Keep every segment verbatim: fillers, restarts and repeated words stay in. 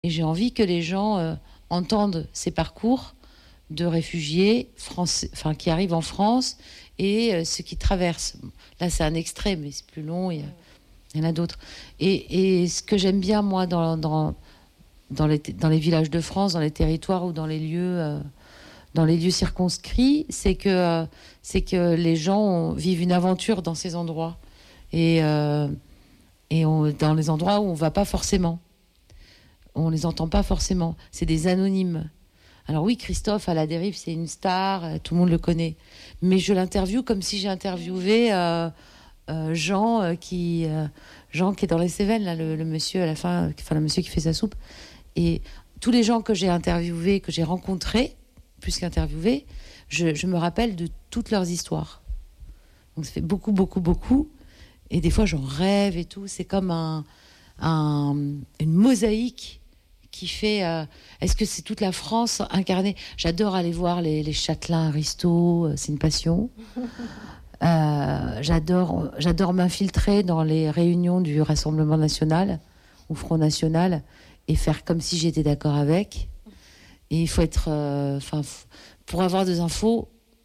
Et j'ai envie que les gens euh, entendent ces parcours de réfugiés français, enfin, qui arrivent en France et euh, ceux qui traversent. Là, c'est un extrait, mais c'est plus long, il y, a, il y en a d'autres. Et, et ce que j'aime bien, moi, dans, dans, dans, les, dans les villages de France, dans les territoires ou dans les lieux, euh, dans les lieux circonscrits, c'est que, euh, c'est que les gens ont, vivent une aventure dans ces endroits. Et, euh, et on, dans les endroits où on ne va pas forcément. On ne les entend pas forcément. C'est des anonymes. Alors oui, Christophe à la dérive, c'est une star, euh, tout le monde le connaît. Mais je l'interviewe comme si j'ai interviewé euh, euh, Jean, euh, qui, euh, Jean qui est dans les Cévennes, là, le, le monsieur à la fin, enfin le monsieur qui fait sa soupe. Et tous les gens que j'ai interviewés, que j'ai rencontrés, plus qu'interviewés, je, je me rappelle de toutes leurs histoires. Donc ça fait beaucoup, beaucoup, beaucoup. Et des fois, j'en rêve et tout. C'est comme un, un, une mosaïque qui fait... Euh, est-ce que c'est toute la France incarnée? J'adore aller voir les, les châtelains aristos, euh, c'est une passion. Euh, j'adore, j'adore m'infiltrer dans les réunions du Rassemblement National ou Front National et faire comme si j'étais d'accord avec. Et il faut être... Enfin, euh, pour avoir des infos,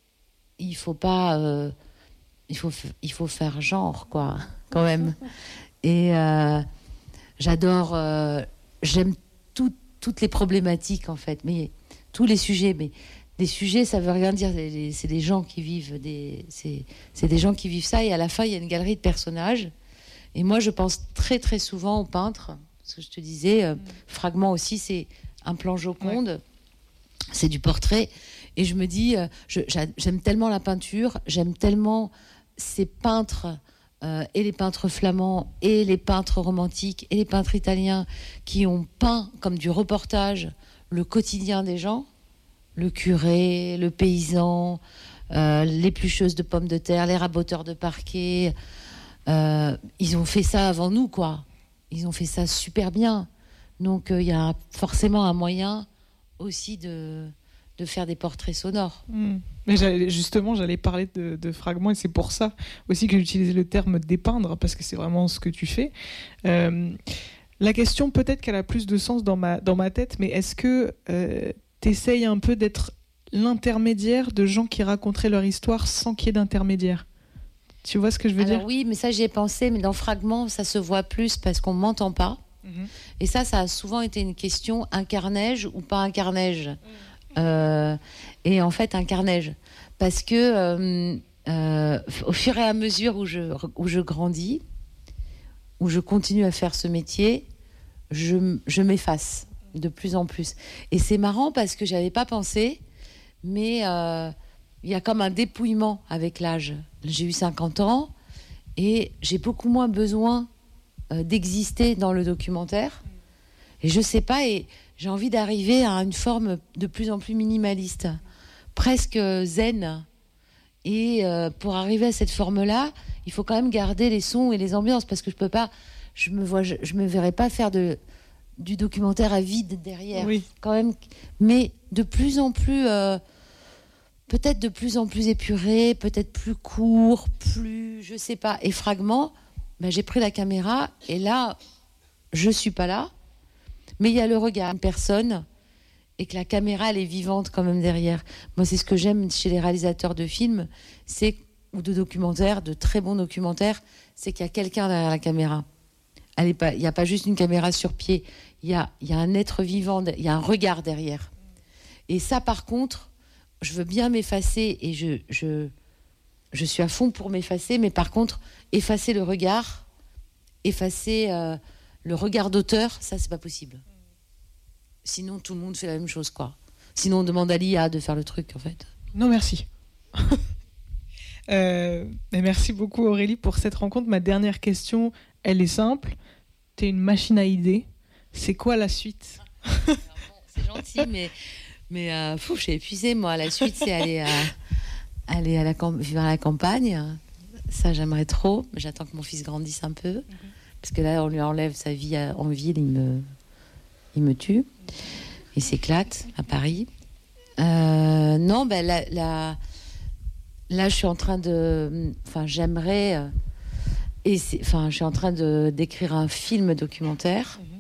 il faut pas... Euh, il faut, il faut faire genre, quoi, quand même. Et euh, j'adore... Euh, j'aime tout, toutes les problématiques, en fait, mais tous les sujets. Mais des sujets, ça veut rien dire. C'est des gens qui vivent des... C'est, c'est des gens qui vivent ça. Et à la fin, il y a une galerie de personnages. Et moi, je pense très, très souvent aux peintres. Parce que je te disais, euh, Fragment aussi, c'est un plan Joconde. Ouais. C'est du portrait. Et je me dis, euh, je, j'aime tellement la peinture, j'aime tellement ces peintres, euh, et les peintres flamands, et les peintres romantiques, et les peintres italiens, qui ont peint comme du reportage le quotidien des gens, le curé, le paysan, euh, l'éplucheuse de pommes de terre, les raboteurs de parquet. Euh, ils ont fait ça avant nous, quoi. Ils ont fait ça super bien. Donc, il euh, y a forcément un moyen aussi de... de faire des portraits sonores. Mmh. Mais j'allais, justement, j'allais parler de, de fragments, et c'est pour ça aussi que j'utilisais le terme dépeindre, parce que c'est vraiment ce que tu fais. Euh, la question, peut-être qu'elle a plus de sens dans ma, dans ma tête, mais est-ce que euh, tu essayes un peu d'être l'intermédiaire de gens qui raconteraient leur histoire sans qu'il y ait d'intermédiaire? Tu vois ce que je veux Alors, dire? oui, mais ça, j'y ai pensé, mais dans Fragments, ça se voit plus parce qu'on ne m'entend pas. Mmh. Et ça, ça a souvent été une question, incarnège ou pas incarnège. Mmh. Euh, et en fait un carnage parce que euh, euh, au fur et à mesure où je, où je grandis, où je continue à faire ce métier, je, je m'efface de plus en plus. Et c'est marrant parce que j'avais pas pensé, mais euh, il y a comme un dépouillement avec l'âge. J'ai eu cinquante ans et j'ai beaucoup moins besoin euh, d'exister dans le documentaire. Et je sais pas, et j'ai envie d'arriver à une forme de plus en plus minimaliste, presque zen. Et euh, pour arriver à cette forme-là, il faut quand même garder les sons et les ambiances, parce que je peux pas, je me vois, je, je me verrais pas faire de du documentaire à vide derrière, oui. Quand même. Mais de plus en plus, euh, peut-être de plus en plus épuré, peut-être plus court, plus, je sais pas. Et Fragment, ben, j'ai pris la caméra et là, je suis pas là. Mais il y a le regard d'une personne et que la caméra, elle est vivante quand même derrière. Moi, c'est ce que j'aime chez les réalisateurs de films, c'est, ou de documentaires, de très bons documentaires, c'est qu'il y a quelqu'un derrière la caméra. Elle est pas, il n'y a pas juste une caméra sur pied, il y a, il y a un être vivant, il y a un regard derrière. Et ça, par contre, je veux bien m'effacer et je, je, je suis à fond pour m'effacer, mais par contre, effacer le regard, effacer... Euh, le regard d'auteur, ça, c'est pas possible. Sinon, tout le monde fait la même chose, quoi. Sinon, on demande à l'I A de faire le truc, en fait. Non, merci. euh, mais merci beaucoup, Aurélie, pour cette rencontre. Ma dernière question, elle est simple. T'es une machine à idées. C'est quoi la suite? Alors, bon, c'est gentil, mais, mais euh, fou, j'ai épuisé, moi. La suite, c'est aller, à, aller à la camp- vivre à la campagne. Ça, j'aimerais trop. J'attends que mon fils grandisse un peu. Mm-hmm. Parce que là, on lui enlève sa vie en ville, il me, il me tue. Il s'éclate à Paris. Euh, non, ben là, là, là, je suis en train de... Enfin, j'aimerais... Et c'est, enfin, je suis en train de, d'écrire un film documentaire. Mm-hmm.